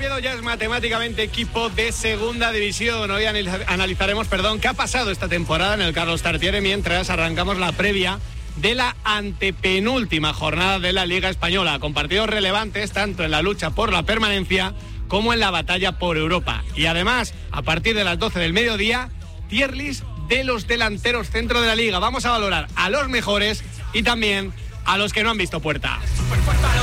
Oviedo ya es matemáticamente equipo de segunda división. Hoy analizaremos, qué ha pasado esta temporada en el Carlos Tartiere mientras arrancamos la previa de la antepenúltima jornada de la Liga Española, con partidos relevantes tanto en la lucha por la permanencia como en la batalla por Europa. Y además, a partir de las 12 del mediodía, tier list de los delanteros centro de la Liga. Vamos a valorar a los mejores y también a los que no han visto puerta.